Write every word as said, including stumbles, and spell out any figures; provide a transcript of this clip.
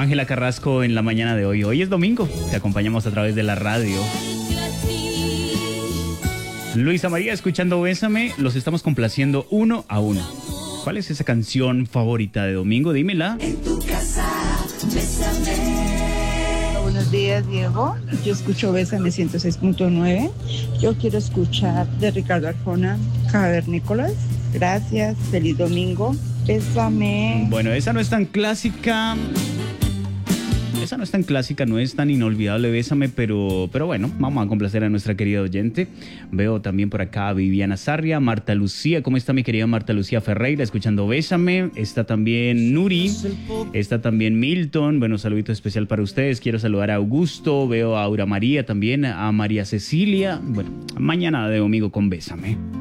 Ángela Carrasco en la mañana de hoy. Hoy es domingo, te acompañamos a través de la radio. Luisa María escuchando Bésame, los estamos complaciendo uno a uno. ¿Cuál es esa canción favorita de domingo? Dímela. En tu casa, bésame. Buenos días, Diego. Yo escucho Bésame ciento seis punto nueve. Yo quiero escuchar de Ricardo Arjona, Cavernícolas. Gracias, feliz domingo. Bésame. Bueno, esa no es tan clásica. Esa no es tan clásica, no es tan inolvidable, Bésame, pero, pero bueno, vamos a complacer a nuestra querida oyente. Veo también por acá a Viviana Sarria, Marta Lucía. ¿Cómo está mi querida Marta Lucía Ferreira escuchando Bésame? Está también Nuri, está también Milton. Bueno, saludito especial para ustedes. Quiero saludar a Augusto, veo a Aura María también, a María Cecilia. Bueno, mañana de domingo con Bésame.